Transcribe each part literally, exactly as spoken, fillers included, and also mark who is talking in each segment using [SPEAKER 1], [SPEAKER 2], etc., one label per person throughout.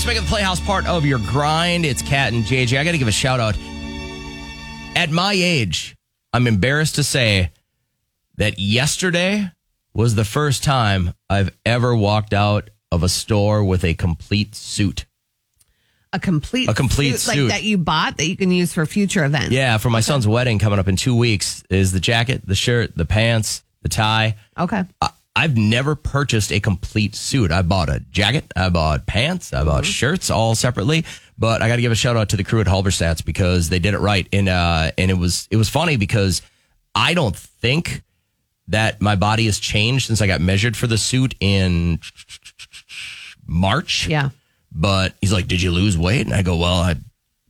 [SPEAKER 1] Let's make the Playhouse part of your grind. It's Kat and J J. I got to give a shout out. At my age, I'm embarrassed to say that yesterday was the first time I've ever walked out of a store with a complete suit.
[SPEAKER 2] A complete,
[SPEAKER 1] a complete
[SPEAKER 2] suit,
[SPEAKER 1] suit
[SPEAKER 2] like that you bought that you can use for future events.
[SPEAKER 1] Yeah, for my okay. son's wedding coming up in two weeks is the jacket, the shirt, the pants, the tie.
[SPEAKER 2] Okay.
[SPEAKER 1] I, I've never purchased a complete suit. I bought a jacket, I bought pants, I bought mm-hmm. shirts all separately. But I got to give a shout out to the crew at Halberstadts because they did it right, and uh, and it was it was funny because I don't think that my body has changed since I got measured for the suit in March.
[SPEAKER 2] Yeah.
[SPEAKER 1] But he's like, "Did you lose weight?" And I go, "Well, I'm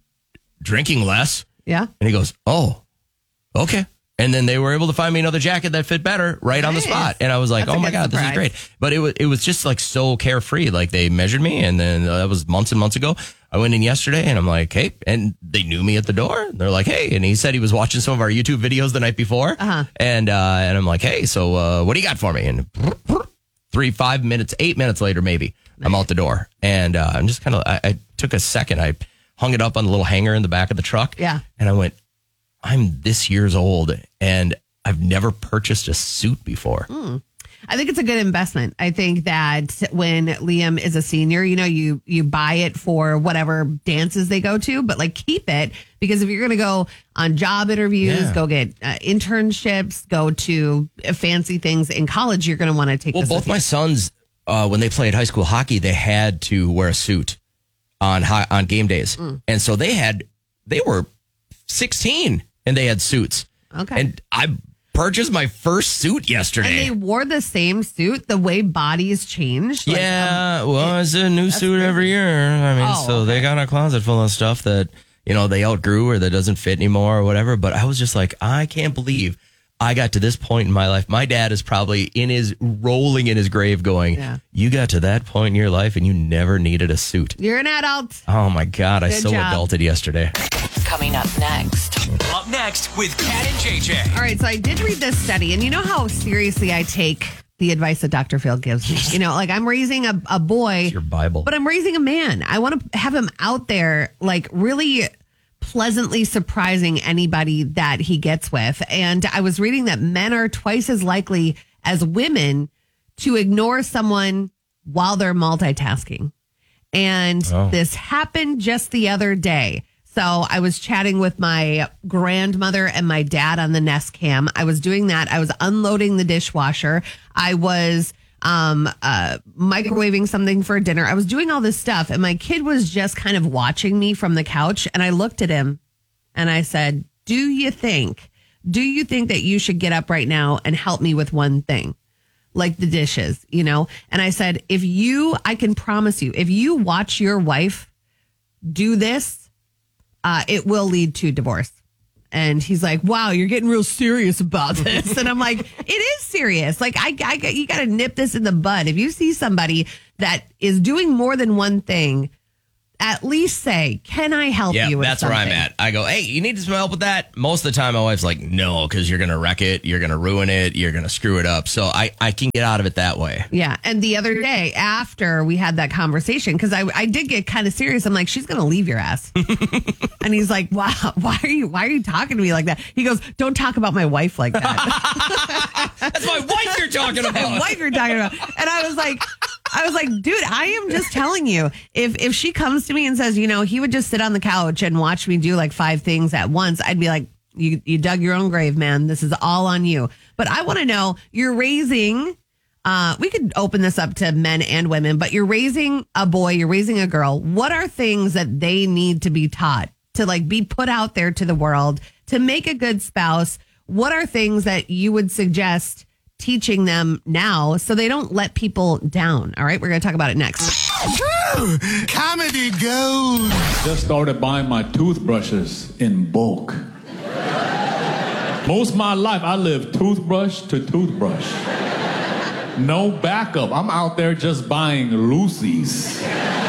[SPEAKER 1] drinking less."
[SPEAKER 2] Yeah.
[SPEAKER 1] And he goes, "Oh, okay." And then they were able to find me another jacket that fit better right nice. on the spot. And I was like,
[SPEAKER 2] That's
[SPEAKER 1] oh my God,
[SPEAKER 2] surprise.
[SPEAKER 1] this is great. But it was, it was just like so carefree. Like they measured me and then uh, that was months and months ago. I went in yesterday and I'm like, hey, and they knew me at the door. They're like, hey, and he said he was watching some of our YouTube videos the night before.
[SPEAKER 2] Uh-huh.
[SPEAKER 1] And, uh, and I'm like, hey, so, uh, what do you got for me? And three, five minutes, eight minutes later, maybe nice. I'm out the door. And, uh, I'm just kind of, I, I took a second. I hung it up on the little hanger in the back of the truck.
[SPEAKER 2] Yeah.
[SPEAKER 1] And I went, I'm this years old and I've never purchased a suit before.
[SPEAKER 2] Mm. I think it's a good investment. I think that when Liam is a senior, you know, you you buy it for whatever dances they go to, but like keep it because if you're going to go on job interviews, yeah. go get uh, internships, go to uh, fancy things in college, you're going to want to take
[SPEAKER 1] well,
[SPEAKER 2] this
[SPEAKER 1] both my sons, uh, when they played high school hockey, they had to wear a suit on high, on game days. Mm. And so they had, they were sixteen and they had suits.
[SPEAKER 2] Okay.
[SPEAKER 1] And I purchased my first suit yesterday.
[SPEAKER 2] And they wore the same suit the way bodies changed.
[SPEAKER 1] Like, yeah, um, well, it's a new suit crazy. every year. I mean, oh, so okay. they got a closet full of stuff that, you know, they outgrew or that doesn't fit anymore or whatever. But I was just like, I can't believe I got to this point in my life. My dad is probably in his rolling in his grave going, yeah. you got to that point in your life and you never needed a suit.
[SPEAKER 2] You're an adult.
[SPEAKER 1] Oh, my God. Good I so
[SPEAKER 2] job.
[SPEAKER 1] adulted yesterday.
[SPEAKER 3] Coming up next.
[SPEAKER 4] Up next with Kat and J J.
[SPEAKER 2] All right, so I did read this study, and you know how seriously I take the advice that Doctor Phil gives me. You know, like I'm raising a, a boy.
[SPEAKER 1] It's your Bible.
[SPEAKER 2] But I'm raising a man. I want to have him out there, like really pleasantly surprising anybody that he gets with. And I was reading that men are twice as likely as women to ignore someone while they're multitasking. And oh. this happened just the other day. So I was chatting with my grandmother and my dad on the Nest Cam. I was doing that. I was unloading the dishwasher. I was um, uh, microwaving something for dinner. I was doing all this stuff. And my kid was just kind of watching me from the couch. And I looked at him and I said, do you think, do you think that you should get up right now and help me with one thing? Like the dishes, you know? And I said, if you, I can promise you, if you watch your wife do this, Uh, it will lead to divorce. And he's like, wow, you're getting real serious about this. And I'm like, it is serious. Like, I, I you got to nip this in the bud. If you see somebody that is doing more than one thing, at least say, can I help
[SPEAKER 1] yeah,
[SPEAKER 2] you with
[SPEAKER 1] that's
[SPEAKER 2] something?
[SPEAKER 1] where I'm at. I go, hey, you need some help with that? Most of the time, my wife's like, no, because you're going to wreck it. You're going to ruin it. You're going to screw it up. So I, I can get out of it that way.
[SPEAKER 2] Yeah. And the other day, after we had that conversation, because I, I did get kind of serious. I'm like, she's going to leave your ass. And he's like, wow, why are you, why are you talking to me like that? He goes, don't talk about my wife like that.
[SPEAKER 1] That's my wife you're talking about.
[SPEAKER 2] My wife you're talking about. And I was like, I was like, dude, I am just telling you, if if she comes to me and says, you know, he would just sit on the couch and watch me do like five things at once, I'd be like, you, you dug your own grave, man. This is all on you. But I want to know, you're raising, uh, we could open this up to men and women, but you're raising a boy, you're raising a girl. What are things that they need to be taught to like be put out there to the world to make a good spouse? What are things that you would suggest teaching them now so they don't let people down? All right, we're going to talk about it next.
[SPEAKER 5] Comedy gold.
[SPEAKER 6] Just started buying my toothbrushes in bulk. Most of my life, I live toothbrush to toothbrush. No backup. I'm out there just buying Lucy's.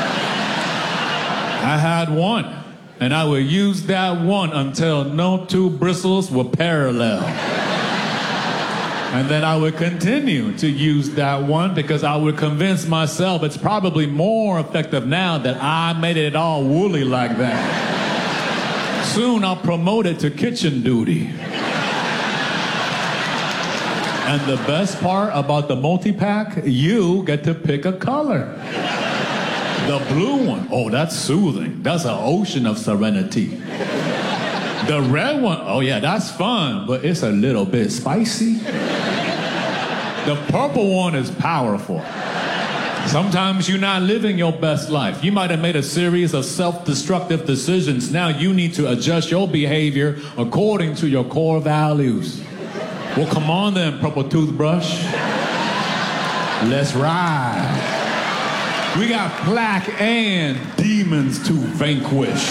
[SPEAKER 6] I had one, and I would use that one until no two bristles were parallel. And then I would continue to use that one because I would convince myself it's probably more effective now that I made it all woolly like that. Soon I'll promote it to kitchen duty. And the best part about the multi-pack, you get to pick a color. The blue one, oh, that's soothing. That's an ocean of serenity. The red one, oh yeah, that's fun, but it's a little bit spicy. The purple one is powerful. Sometimes you're not living your best life. You might have made a series of self-destructive decisions. Now you need to adjust your behavior according to your core values. Well, come on then, purple toothbrush. Let's ride. We got plaque and demons to vanquish.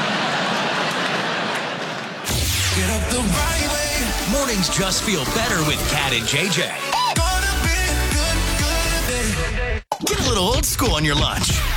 [SPEAKER 4] Get up the right way. Mornings just feel better with Cat and J J. Gonna be good, good day. Get a little old school on your lunch.